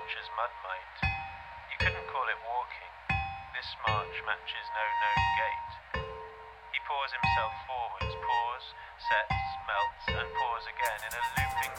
march as mud might. You couldn't call it walking. This march matches no known gait. He pours himself forwards, pours, sets, melts, and pours again in a looping